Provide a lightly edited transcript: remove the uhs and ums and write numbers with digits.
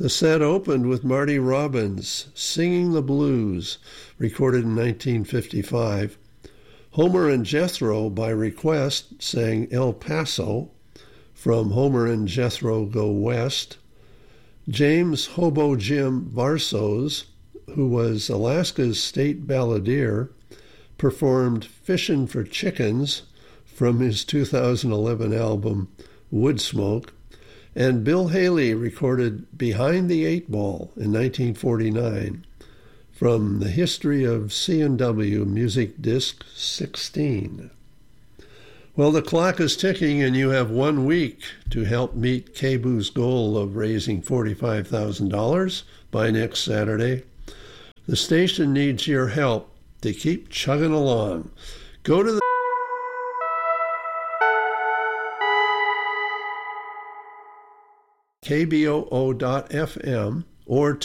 The set opened with Marty Robbins singing the blues, recorded in 1955. Homer and Jethro, by request, sang El Paso from Homer and Jethro Go West. James Hobo Jim Varsos, who was Alaska's state balladeer, performed Fishin' for Chickens from his 2011 album Woodsmoke. And Bill Haley recorded Behind the Eight Ball in 1949 from the History of C&W Music Disc 16. Well, the clock is ticking and you have 1 week to help meet KBOO's goal of raising $45,000 by next Saturday. The station needs your help to keep chugging along. Go to the KBOO.FM or